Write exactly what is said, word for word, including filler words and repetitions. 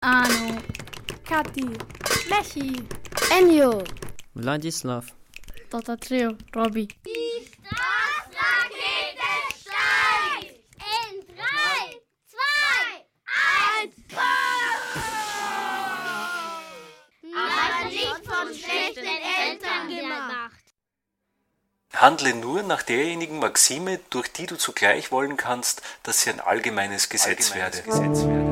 Arno, Kathi, Mechi, Enjo, Wladislav, Doktor Trio, Robby. Die Startrakete steigt! In drei, zwei, eins, aber nicht von schlechten Eltern gemacht. Handle nur nach derjenigen Maxime, durch die du zugleich wollen kannst, dass sie ein allgemeines Gesetz werde.